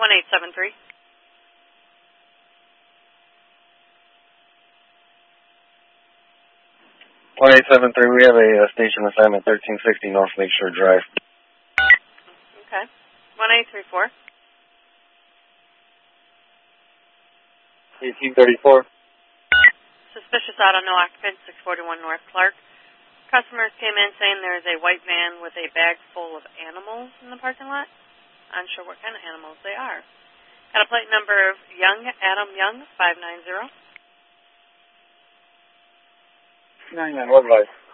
1873. 1873, we have a station assignment 1360 North Lakeshore Drive. Okay. 1834. 1834. Suspicious auto, no occupant, 641 North Clark. Customers came in saying there is a white van with a bag full of animals in the parking lot. Unsure what kind of animals they are. Got a plate number of Adam Young, 590. 99, what life?